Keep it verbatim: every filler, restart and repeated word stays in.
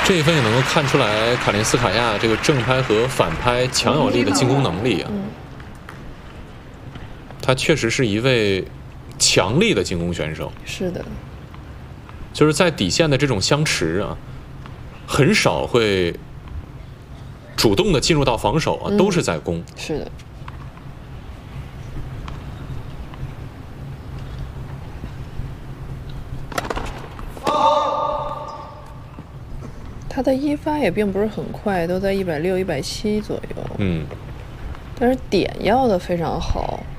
这一分也能够看出来卡林斯卡娅这个正拍和反拍强有力的进攻能力啊。他确实是一位强力的进攻选手。 是的， 就是在底线的这种相持啊，很少会主动的进入到防守啊， 嗯、 都是在攻。 是的。他的一发也并不是很快，都在一百六、一百七左右。 嗯， 但是点要的非常好。